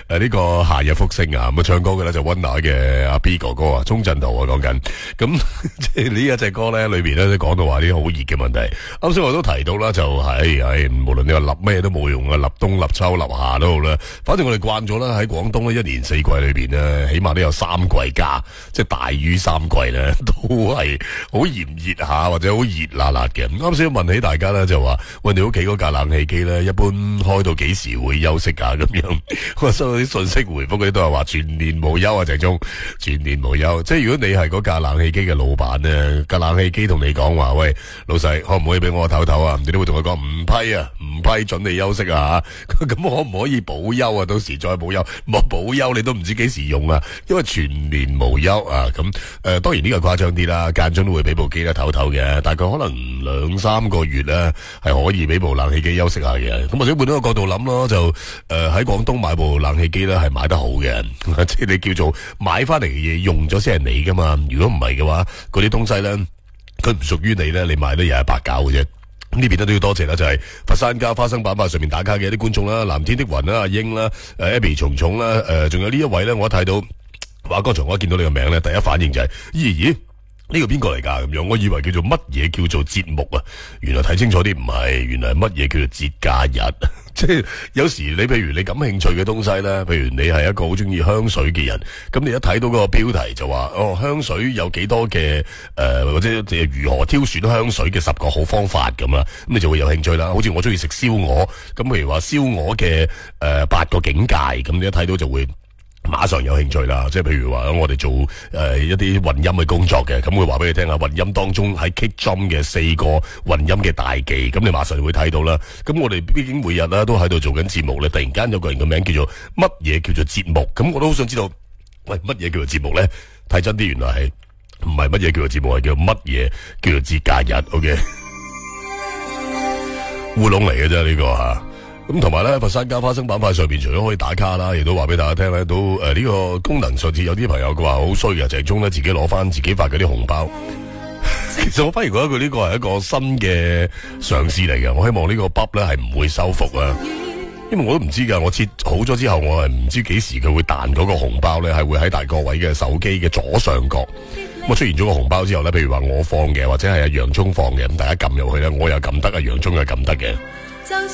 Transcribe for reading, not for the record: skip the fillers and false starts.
呢個夏日福星啊，咁啊唱歌嘅咧就溫拿嘅阿 B 哥哥啊，鍾鎮濤啊講緊，咁即係呢一隻歌咧裏邊咧都講到話啲好熱嘅問題。啱先我都提到啦，就係無論你話立咩都冇用啊，立冬、立秋、立夏都好啦，反正我哋慣咗啦，喺廣東咧一年四季裏邊咧，起碼都有3季假，即係大於3季咧，都係好炎熱下或者好熱辣辣嘅。啱先問起大家咧，就話喂，你屋企嗰架冷氣機咧，一般開到幾時會休息啊？咁樣我收到啲信息回覆嗰啲都係話全年無休啊，鄭中全年無休。即係如果你係嗰架冷氣機嘅老闆咧，架冷氣機同你講話，喂，老細可唔可以俾我唞唞啊？你都會同佢講唔批啊，唔批准你休息啊。咁可唔可以保休啊？到時再保休，冇保休你都唔知幾時用啊，因為全年無休啊。咁當然呢個誇張啲啦，間中都會俾部機咧唞唞嘅，大概可能2-3個月咧係可以俾部冷氣機休息下嘅。咁或者換一個角度諗咯，就喺廣東買部冷氣機咧係買得好嘅，即係你叫做買翻嚟嘅嘢用咗先係你噶嘛。如果唔係嘅話，嗰啲東西咧佢唔屬於你咧，你買得又係白搞嘅啫。呢邊都要多謝啦，就係佛山加花生板塊上面打卡嘅一啲觀眾啦，藍天的雲啦，阿英啦，Abby 蟲蟲啦，仲有呢一位咧，我睇到話剛才我見到你個名咧，第一反應就係咦呢個邊個嚟㗎咁樣？我以為叫做乜嘢叫做節目啊，原來睇清楚啲唔係，原來乜嘢叫做節假日。即係有時你譬如你感興趣嘅東西咧，譬如你係一個好中意香水嘅人，咁你一睇到嗰個標題就話香水有幾多嘅或者如何挑選香水嘅10個好方法咁啦，咁你就會有興趣啦。好似我中意食燒鵝，咁譬如話燒鵝嘅8個境界，咁你一睇到就會馬上有興趣啦。即係譬如話我哋做一啲混音嘅工作嘅，咁會話俾你聽下混音當中喺 kick drum 嘅4個混音嘅大忌，咁你馬上就會睇到啦。咁我哋畢竟每日啦都喺度做緊節目咧，突然間有個人嘅名叫做乜嘢叫做節目，咁我都好想知道，喂，乜嘢叫做節目咧？睇真啲，原來係唔係乜嘢叫做節目，係叫乜嘢叫做節假日。OK， 烏龍嚟嘅啫呢個吓。咁同埋咧，佛山加花生板塊上邊除咗可以打卡啦，亦都話俾大家聽咧，都呢個功能上次有啲朋友佢話好衰嘅，鄭中咧自己攞翻自己發嗰啲紅包。其實我反而覺得佢呢個係一個新嘅嘗試嚟嘅，我希望呢個 bug 咧係唔會收復啊，因為我都唔知噶，我設好咗之後，我係唔知幾時佢會彈嗰個紅包咧，係會喺大個位嘅手機嘅左上角。咁出現咗個紅包之後咧，譬如話我放嘅，或者係阿洋蔥放嘅，咁大家撳入去咧，我又撳得，阿洋蔥又撳得嘅。